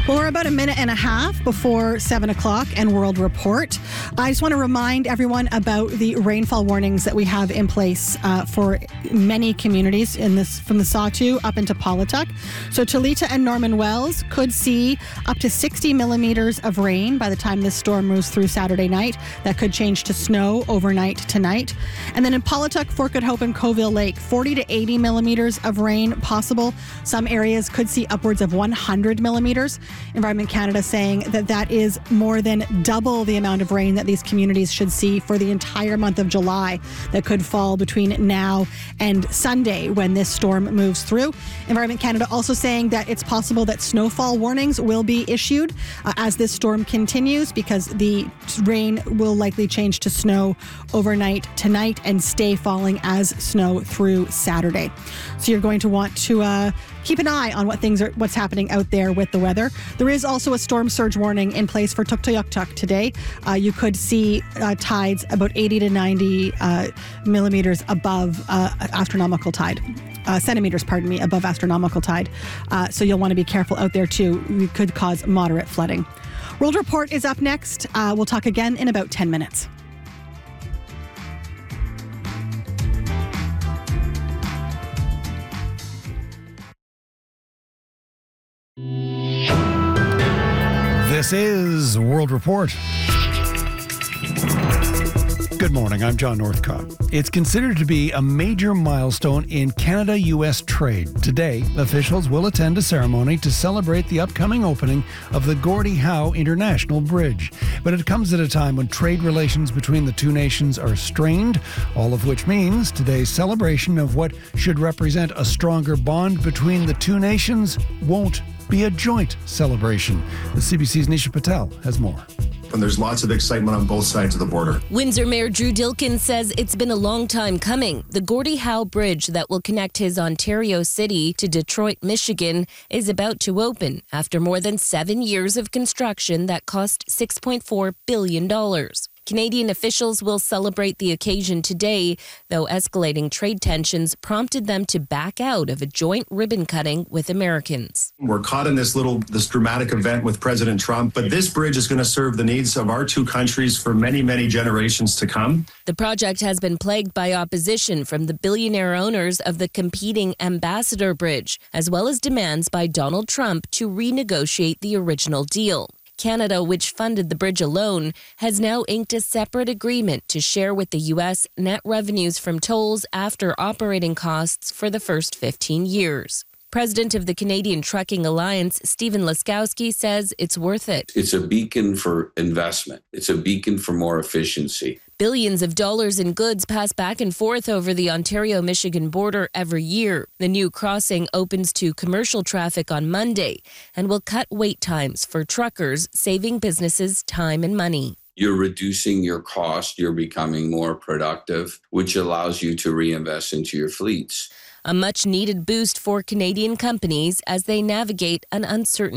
Well, we're about a minute and a half before 7 o'clock and World Report. I just want to remind everyone about the rainfall warnings that we have in place for many communities from the Sawtoo up into Paulatuk. So Tulita and Norman Wells could see up to 60 millimeters of rain by the time this storm moves through Saturday night. That could change to snow overnight tonight. And then in Paulatuk, Fort Good Hope and Coville Lake, 40 to 80 millimeters of rain possible. Some areas could see upwards of 100 millimeters. Environment Canada saying that is more than double the amount of rain that these communities should see for the entire month of July that could fall between now and Sunday when this storm moves through. Environment Canada also saying that it's possible that snowfall warnings will be issued as this storm continues because the rain will likely change to snow overnight tonight and stay falling as snow through Saturday. So you're going to want to keep an eye on what's happening out there with the weather. There is also a storm surge warning in place for Tuktoyaktuk today. You could see tides about 80 to 90 millimeters above astronomical tide. Centimeters, above astronomical tide. So you'll want to be careful out there too. It could cause moderate flooding. World Report is up next. We'll talk again in about 10 minutes. This is World Report. Good morning, I'm John Northcott. It's considered to be a major milestone in Canada-US trade. Today, officials will attend a ceremony to celebrate the upcoming opening of the Gordie Howe International Bridge. But it comes at a time when trade relations between the two nations are strained, all of which means today's celebration of what should represent a stronger bond between the two nations won't be a joint celebration. The CBC's Nisha Patel has more. And there's lots of excitement on both sides of the border. Windsor Mayor Drew Dilkin says it's been a long time coming. The Gordie Howe Bridge that will connect his Ontario city to Detroit, Michigan, is about to open after more than 7 years of construction that cost $6.4 billion. Canadian officials will celebrate the occasion today, though escalating trade tensions prompted them to back out of a joint ribbon cutting with Americans. We're caught in this dramatic event with President Trump, but this bridge is going to serve the needs of our two countries for many, many generations to come. The project has been plagued by opposition from the billionaire owners of the competing Ambassador Bridge, as well as demands by Donald Trump to renegotiate the original deal. Canada, which funded the bridge alone, has now inked a separate agreement to share with the U.S. net revenues from tolls after operating costs for the first 15 years. President of the Canadian Trucking Alliance, Stephen Laskowski, says it's worth it. It's a beacon for investment. It's a beacon for more efficiency. Billions of dollars in goods pass back and forth over the Ontario-Michigan border every year. The new crossing opens to commercial traffic on Monday and will cut wait times for truckers, saving businesses time and money. You're reducing your cost. You're becoming more productive, which allows you to reinvest into your fleets. A much-needed boost for Canadian companies as they navigate an uncertain